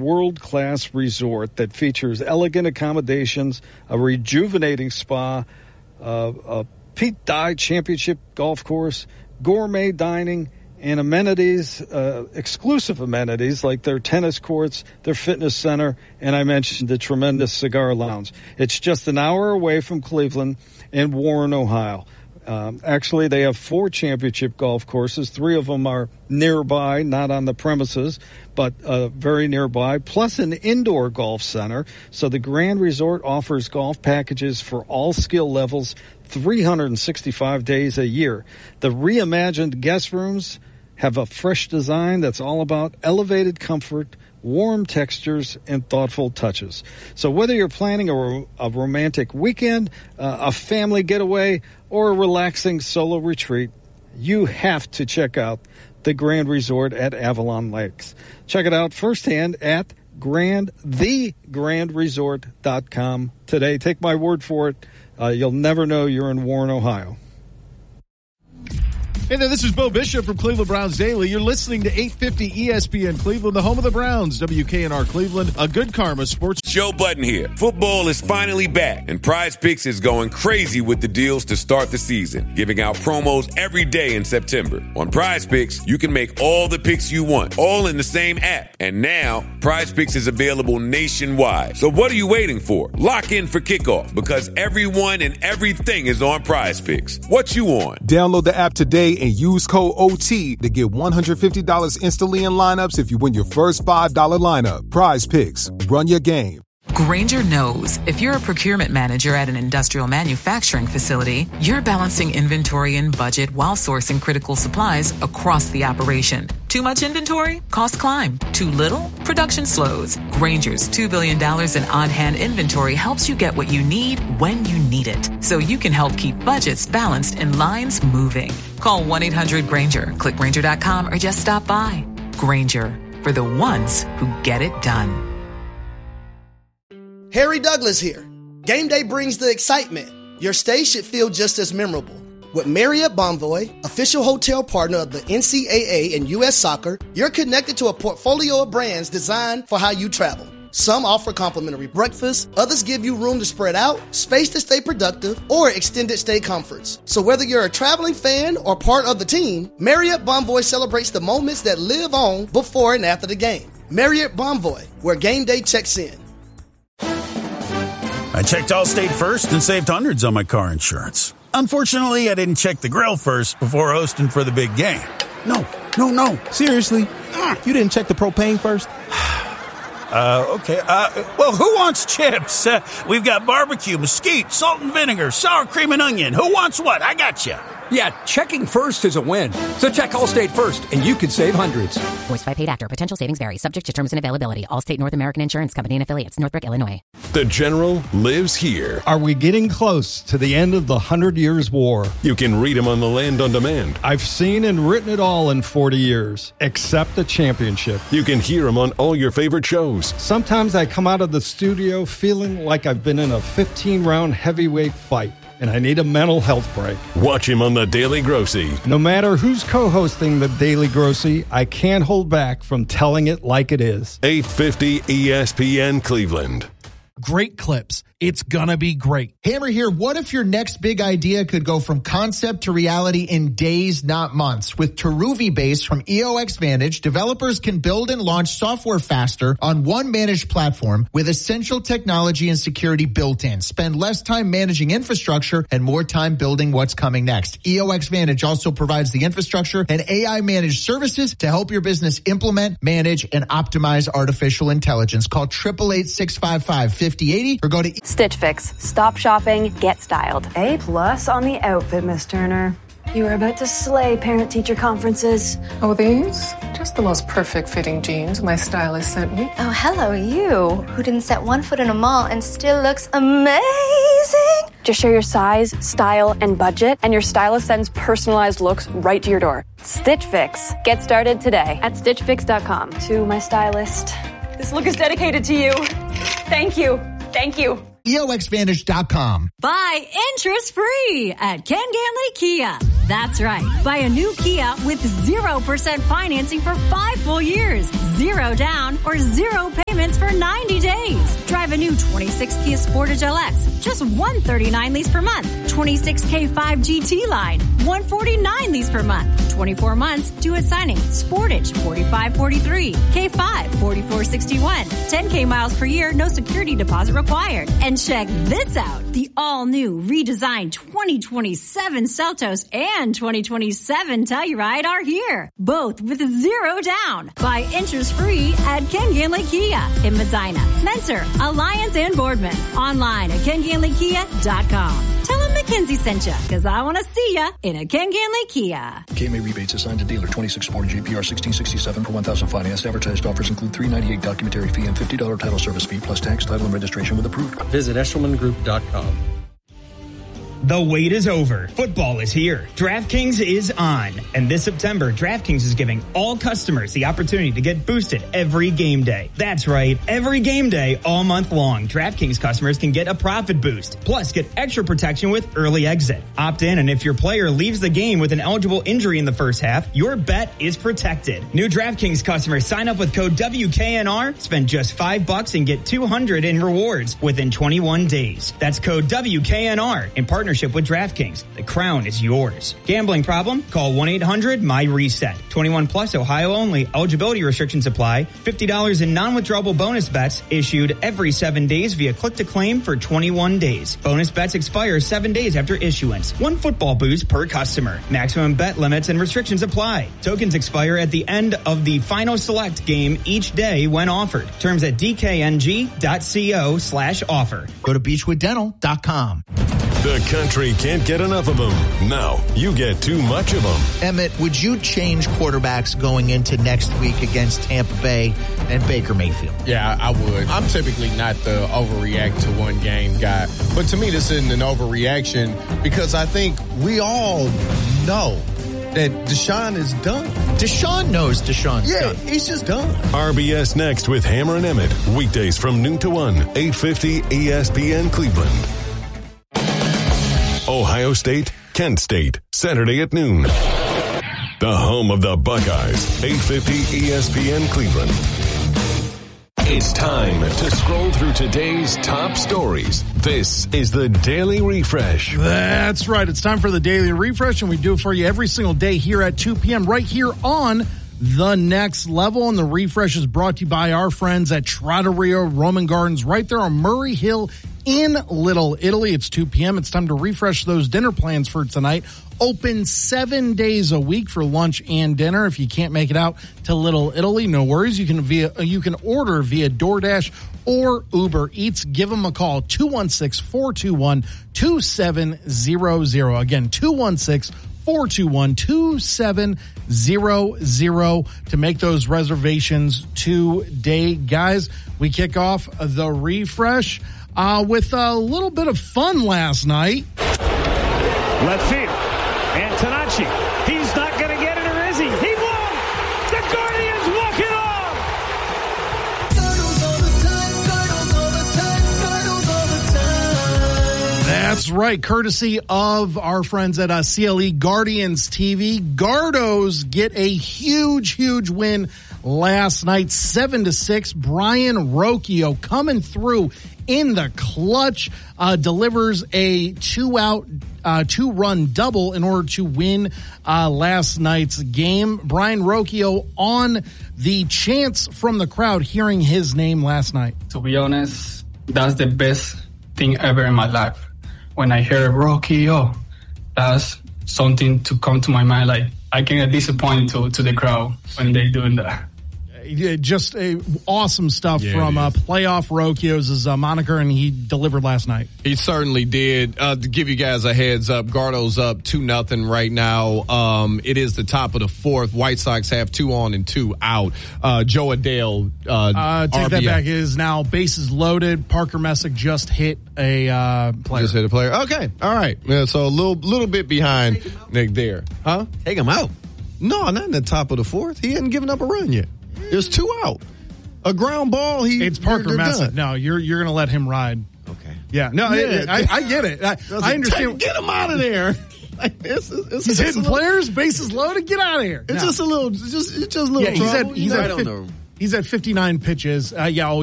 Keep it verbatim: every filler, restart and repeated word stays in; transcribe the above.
world-class resort that features elegant accommodations, a rejuvenating spa, uh, a Pete Dye Championship golf course, gourmet dining, and amenities, uh, exclusive amenities like their tennis courts, their fitness center, and I mentioned the tremendous cigar lounge. It's just an hour away from Cleveland and Warren, Ohio. Um, actually, they have four championship golf courses. Three of them are nearby, not on the premises, but uh, very nearby, plus an indoor golf center. So the Grand Resort offers golf packages for all skill levels, three hundred sixty-five days a year. The reimagined guest rooms have a fresh design that's all about elevated comfort, warm textures, and thoughtful touches. So whether you're planning a, a romantic weekend, uh, a family getaway, or a relaxing solo retreat, you have to check out the Grand Resort at Avalon Lakes. Check it out firsthand at grand the grand resort dot com today. Take my word for it. Uh, you'll never know you're in Warren, Ohio. Hey there, this is Bo Bishop from Cleveland Browns Daily. You're listening to eight fifty E S P N Cleveland, the home of the Browns. W K N R Cleveland, a Good Karma Sports. Joe Budden here. Football is finally back, and Prize Picks is going crazy with the deals to start the season, giving out promos every day in September. On Prize Picks, you can make all the picks you want, all in the same app. And now, Prize Picks is available nationwide. So what are you waiting for? Lock in for kickoff, because everyone and everything is on Prize Picks. What you on? Download the app today and use code O T to get one hundred fifty dollars instantly in lineups if you win your first five dollars lineup. Prize Picks. Run your game. Grainger knows if you're a procurement manager at an industrial manufacturing facility, you're balancing inventory and budget while sourcing critical supplies across the operation. Too much inventory? Costs climb. Too little? Production slows. Grainger's two billion dollars in on-hand inventory helps you get what you need when you need it, so you can help keep budgets balanced and lines moving. Call one eight hundred Grainger, click Grainger dot com, or just stop by. Grainger, for the ones who get it done. Harry Douglas here. Game day brings the excitement. Your stay should feel just as memorable. With Marriott Bonvoy, official hotel partner of the N C double A and U S Soccer, you're connected to a portfolio of brands designed for how you travel. Some offer complimentary breakfast, others give you room to spread out, space to stay productive, or extended stay comforts. So whether you're a traveling fan or part of the team, Marriott Bonvoy celebrates the moments that live on before and after the game. Marriott Bonvoy, where game day checks in. I checked Allstate first and saved hundreds on my car insurance. Unfortunately, I didn't check the grill first before hosting for the big game. No, no, no. Seriously? You didn't check the propane first? Uh, okay. Uh, well, who wants chips? Uh, we've got barbecue, mesquite, salt and vinegar, sour cream and onion. Who wants what? I got you. Yeah, checking first is a win. So check Allstate first, and you could save hundreds. Voiced by paid actor. Potential savings vary. Subject to terms and availability. Allstate North American Insurance Company and affiliates. Northbrook, Illinois. The General lives here. Are we getting close to the end of the Hundred Years' War? You can read him on the Land on Demand. I've seen and written it all in forty years, except the championship. You can hear him on all your favorite shows. Sometimes I come out of the studio feeling like I've been in a fifteen-round heavyweight fight, and I need a mental health break. Watch him on The Daily Grossy. No matter who's co-hosting The Daily Grossy, I can't hold back from telling it like it is. eight fifty E S P N Cleveland. Great clips. It's gonna be great. Hammer here. What if your next big idea could go from concept to reality in days, not months? With Teruvi Base from E O X Vantage, developers can build and launch software faster on one managed platform with essential technology and security built in. Spend less time managing infrastructure and more time building what's coming next. E O X Vantage also provides the infrastructure and A I managed services to help your business implement, manage, and optimize artificial intelligence. Call eight eight eight, six five five, five oh eight oh or go to Stitch Fix. Stop shopping, get styled. A plus on the outfit, Miss Turner. You are about to slay parent-teacher conferences. Oh, these? Just the most perfect fitting jeans my stylist sent me. Oh, hello, you, who didn't set one foot in a mall and still looks amazing. Just share your size, style, and budget, and your stylist sends personalized looks right to your door. Stitch Fix. Get started today at stitch fix dot com. To my stylist, this look is dedicated to you. Thank you. Thank you. E O X Vantage dot com. Buy interest free at Ken Ganley Kia. That's right. Buy a new Kia with zero percent financing for five full years. Zero down or zero payments for ninety days. Drive a new twenty-six Kia Sportage L X. Just one hundred thirty-nine lease per month. twenty-six K five G T Line. one hundred forty-nine lease per month. twenty-four months due at signing. Sportage forty-five forty-three. K five forty-four sixty-one. ten K miles per year. No security deposit required. And check this out. The all-new redesigned twenty twenty-seven Seltos and twenty twenty-seven Telluride are here. Both with zero down. Buy interest-free at Ken Ganley Kia in Medina, Mentor, Alliance, and Boardman. Online at ken ganley kia dot com. Tell them Mackenzie sent you, because I want to see ya in a Ken Ganley Kia. K M A rebates assigned to dealer twenty-six Sport G P R sixteen sixty-seven per one thousand financed. Advertised offers include three ninety-eight documentary fee and fifty dollars title service fee plus tax, title, and registration with approved. Visit eshelman group dot com. The wait is over. Football is here. DraftKings is on. And this September, DraftKings is giving all customers the opportunity to get boosted every game day. That's right. Every game day, all month long, DraftKings customers can get a profit boost. Plus, get extra protection with early exit. Opt in, and if your player leaves the game with an eligible injury in the first half, your bet is protected. New DraftKings customers sign up with code W K N R, spend just five bucks, and get two hundred in rewards within twenty-one days. That's code W K N R in partnership with DraftKings. The crown is yours. Gambling problem? Call one eight hundred M Y reset. twenty-one plus, Ohio only. Eligibility restrictions apply. fifty dollars in non-withdrawable bonus bets issued every seven days via click-to-claim for twenty-one days. Bonus bets expire seven days after issuance. One football boost per customer. Maximum bet limits and restrictions apply. Tokens expire at the end of the final select game each day when offered. Terms at d k n g dot co slash offer. Go to beechwood dental dot com. The country can't get enough of them. Now you get too much of them. Emmett, would you change quarterbacks going into next week against Tampa Bay and Baker Mayfield? Yeah, I would. I'm typically not the overreact to one game guy. But to me, this isn't an overreaction because I think we all know that Deshaun is done. Deshaun knows Deshaun's yeah, done. He's just done. R B S next with Hammer and Emmett. Weekdays from noon to one. eight fifty E S P N Cleveland. Ohio State, Kent State, Saturday at noon. The home of the Buckeyes, eight fifty E S P N Cleveland. It's time to scroll through today's top stories. This is the Daily Refresh. That's right. It's time for the Daily Refresh, and we do it for you every single day here at two p.m. right here on The Next Level. And the Refresh is brought to you by our friends at Trattoria Roman Gardens right there on Murray Hill in Little Italy. It's two p.m. It's time to refresh those dinner plans for tonight. Open seven days a week for lunch and dinner. If you can't make it out to Little Italy, no worries. You can via you can order via DoorDash or Uber Eats. Give them a call, two one six, four two one, two seven zero zero. Again, two one six, four two one, two seven zero zero to make those reservations today. Guys, we kick off the Refresh Uh, with a little bit of fun last night. Left field. Antonacci. He's not going to get it, or is he? He won! The Guardians walk it off! Cardinals all the time, Cardinals all the time, Cardinals all the time. That's right. Courtesy of our friends at uh, C L E Guardians T V. Gardos get a huge, huge win last night, seven to six. Brian Rocchio coming through in the clutch, uh, delivers a two-out, uh, two-run double in order to win uh, last night's game. Brian Rocchio on the chants from the crowd hearing his name last night. To be honest, that's the best thing ever in my life. When I hear Rocchio, that's something to come to my mind. Like, I can get disappointed to, to the crowd when they're doing that. Just a, awesome stuff yeah, from uh, Playoff Rocchio's his uh, moniker, and he delivered last night. He certainly did. Uh, to give you guys a heads up, Gardo's up two nothing right now. Um, it is the top of the fourth. White Sox have two on and two out. Uh, Joe Adele, uh, uh take R B I. that back. It is now bases loaded. Parker Messick just hit a uh, player. Just hit a player. Okay, all right. Yeah, so a little little bit behind Nick there, huh? Take him out. No, not in the top of the fourth. He hadn't given up a run yet. There's two out. A ground ball. He It's Parker Messick. No, you're you're going to let him ride. Okay. Yeah. No, yeah. I, I, I get it. I, I understand. Take, get him out of there. Like, it's, it's, it's, He's it's hitting a little, players, bases loaded. Get out of here. It's No. just a little, it's just, it's just a little Yeah, he's trouble. at, he's you know? at I don't fif- know. He's at fifty-nine pitches. Uh, yeah,